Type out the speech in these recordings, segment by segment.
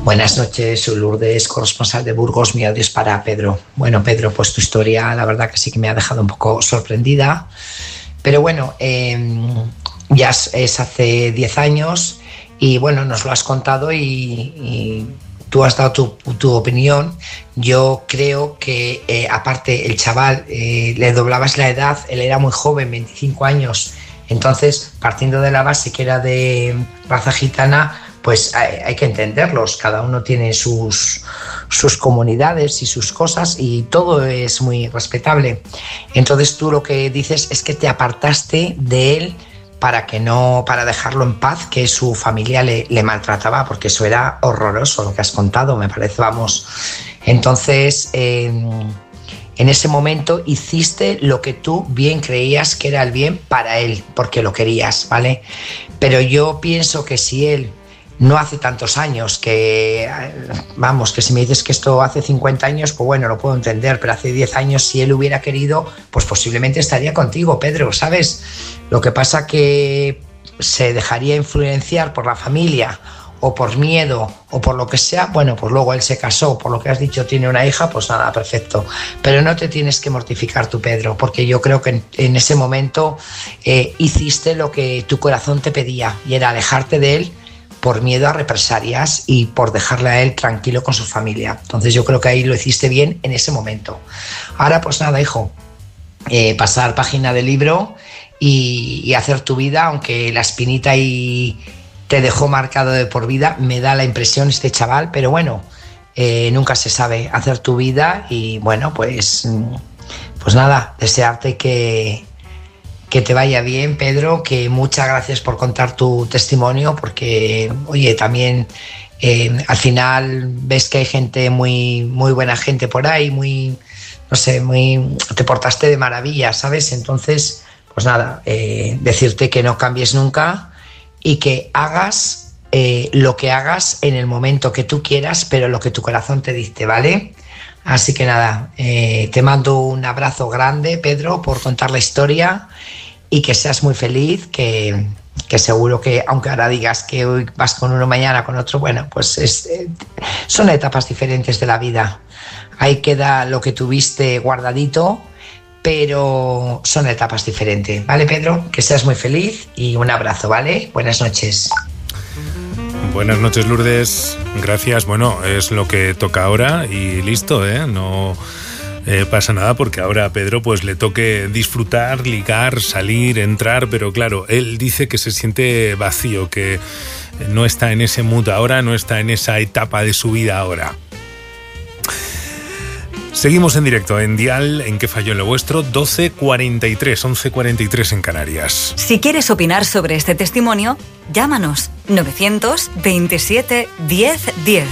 Buenas noches, soy Lourdes, corresponsal de Burgos. Mi audio es para Pedro. Bueno, Pedro, pues tu historia, la verdad que sí que me ha dejado un poco sorprendida. Pero bueno, ya es hace 10 años y bueno, nos lo has contado y tú has dado tu opinión. Yo creo que aparte el chaval, le doblabas la edad, él era muy joven, 25 años. Entonces, partiendo de la base que era de raza gitana, pues hay que entenderlos, cada uno tiene sus comunidades y sus cosas y todo es muy respetable. Entonces tú lo que dices es que te apartaste de él para dejarlo en paz, que su familia le maltrataba, porque eso era horroroso lo que has contado, me parece, vamos. Entonces, en ese momento hiciste lo que tú bien creías que era el bien para él, porque lo querías, ¿vale? Pero yo pienso que si él no hace tantos años, que si me dices que esto hace 50 años, pues bueno, lo puedo entender, pero hace 10 años, si él hubiera querido, pues posiblemente estaría contigo, Pedro, ¿sabes? Lo que pasa que se dejaría influenciar por la familia o por miedo o por lo que sea. Bueno, pues luego él se casó, por lo que has dicho, tiene una hija, pues nada, perfecto. Pero no te tienes que mortificar tú, Pedro, porque yo creo que en ese momento hiciste lo que tu corazón te pedía y era alejarte de él por miedo a represalias y por dejarle a él tranquilo con su familia. Entonces yo creo que ahí lo hiciste bien en ese momento. Ahora pues nada, hijo, pasar página del libro y hacer tu vida, aunque la espinita ahí te dejó marcado de por vida, me da la impresión este chaval, pero bueno, nunca se sabe, hacer tu vida y bueno, pues nada, desearte que te vaya bien, Pedro, que muchas gracias por contar tu testimonio, porque, oye, también al final ves que hay gente muy, muy buena gente por ahí, te portaste de maravilla, ¿sabes? Entonces, pues nada, decirte que no cambies nunca y que hagas lo que hagas en el momento que tú quieras, pero lo que tu corazón te dicte, ¿vale? Así que nada, te mando un abrazo grande, Pedro, por contar la historia y que seas muy feliz, que seguro que, aunque ahora digas que hoy vas con uno, mañana con otro, bueno, pues son etapas diferentes de la vida. Ahí queda lo que tuviste guardadito, pero son etapas diferentes, ¿vale, Pedro? Que seas muy feliz y un abrazo, ¿vale? Buenas noches. Buenas noches, Lourdes. Gracias. Bueno, es lo que toca ahora y listo, ¿eh? No pasa nada porque ahora a Pedro pues le toque disfrutar, ligar, salir, entrar, pero claro, él dice que se siente vacío, que no está en ese mood ahora, no está en esa etapa de su vida ahora. Seguimos en directo en Dial, en ¿Qué falló en lo vuestro? 12:43, 11:43 en Canarias. Si quieres opinar sobre este testimonio, llámanos 927 10 10.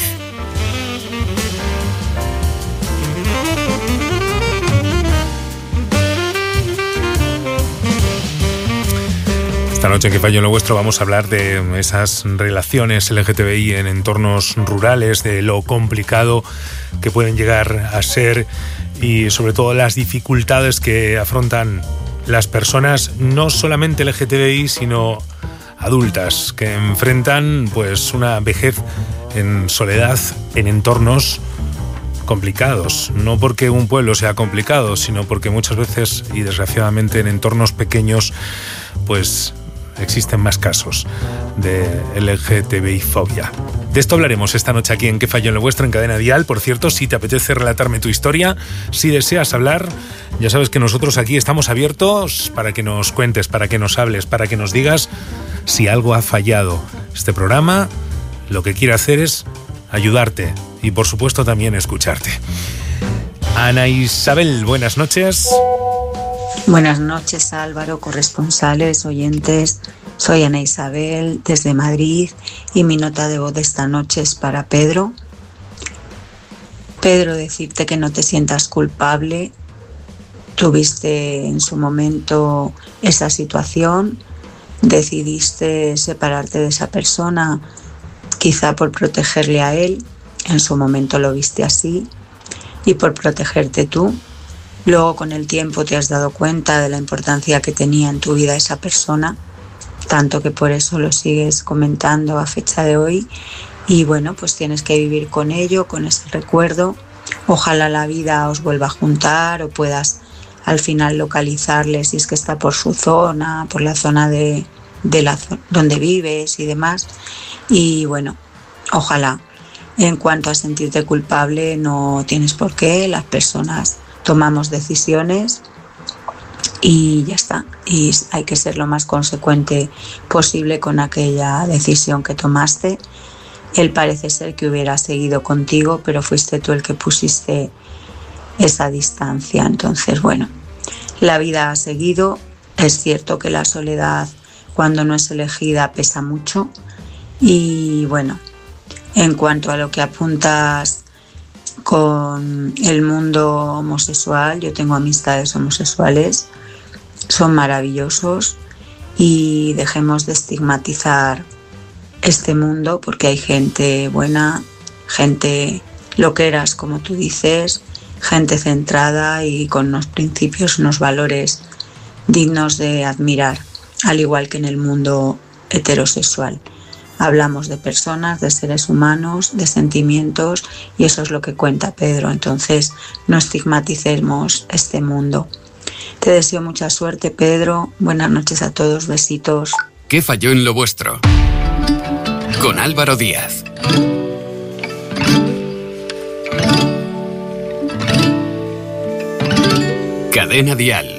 Esta noche en ¿Qué falló en lo vuestro? Vamos a hablar de esas relaciones LGTBI en entornos rurales, de lo complicado que pueden llegar a ser y sobre todo las dificultades que afrontan las personas, no solamente LGTBI, sino adultas, que enfrentan pues una vejez en soledad en entornos complicados, no porque un pueblo sea complicado, sino porque muchas veces y desgraciadamente en entornos pequeños pues existen más casos de LGTBI-fobia. De esto hablaremos esta noche aquí en ¿Qué falló en lo vuestro? En Cadena Dial. Por cierto, si te apetece relatarme tu historia, si deseas hablar, ya sabes que nosotros aquí estamos abiertos para que nos cuentes, para que nos hables, para que nos digas si algo ha fallado. Este programa lo que quiere hacer es ayudarte y por supuesto también escucharte. Ana Isabel, buenas noches. Buenas noches, Álvaro, corresponsales, oyentes. Soy Ana Isabel desde Madrid y mi nota de voz de esta noche es para Pedro. Pedro, decirte que no te sientas culpable. Tuviste en su momento esa situación, decidiste separarte de esa persona, quizá por protegerle a él, en su momento lo viste así, y por protegerte tú. Luego con el tiempo te has dado cuenta de la importancia que tenía en tu vida esa persona tanto que por eso lo sigues comentando a fecha de hoy. Y bueno, pues tienes que vivir con ello, con ese recuerdo. Ojalá la vida os vuelva a juntar o puedas al final localizarle si es que está por su zona, por la zona donde vives y demás. Y bueno, ojalá. En cuanto a sentirte culpable, no tienes por qué. Las personas tomamos decisiones y ya está. Y hay que ser lo más consecuente posible con aquella decisión que tomaste. Él parece ser que hubiera seguido contigo, pero fuiste tú el que pusiste esa distancia. Entonces, bueno, la vida ha seguido. Es cierto que la soledad, cuando no es elegida, pesa mucho. Y bueno, en cuanto a lo que apuntas con el mundo homosexual, yo tengo amistades homosexuales, son maravillosos, y dejemos de estigmatizar este mundo, porque hay gente buena, gente loqueras, como tú dices, gente centrada y con unos principios, unos valores dignos de admirar, al igual que en el mundo heterosexual. Hablamos de personas, de seres humanos, de sentimientos, y eso es lo que cuenta, Pedro. Entonces, no estigmaticemos este mundo. Te deseo mucha suerte, Pedro. Buenas noches a todos. Besitos. ¿Qué falló en lo vuestro? Con Álvaro Díaz. Cadena Dial.